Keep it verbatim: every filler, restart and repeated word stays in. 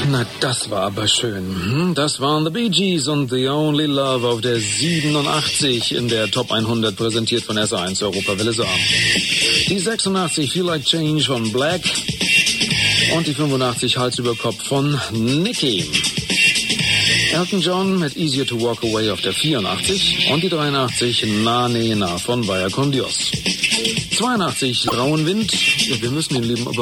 Na, das war aber schön. Das waren The Bee Gees und The Only Love auf der siebenundachtzig in der Top hundert, präsentiert von S eins Europawelle Saar. Die sechsundachtzig Feel Like Change von Black und die fünfundachtzig Hals über Kopf von Nicky. Elton John mit Easier to Walk Away auf der vierundachtzig und die dreiundachtzig Na Ne Na von Vaya Con Dios. zweiundachtzig Rauen Wind. Ja, wir müssen den lieben